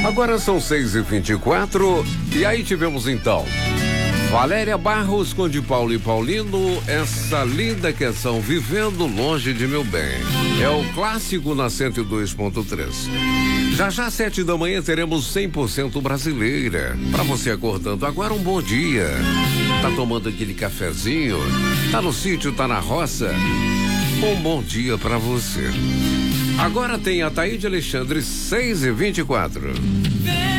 Agora são 6h24 e aí tivemos então Valéria Barros com de Paulo e Paulino, essa linda canção Vivendo Longe de Meu Bem. É o clássico na 102.3. Já 7h teremos 100% brasileira. Pra você acordando agora, um bom dia. Tá tomando aquele cafezinho? Tá no sítio, tá na roça? Um bom dia pra você. Agora tem a Taíde Alexandre, 6h24.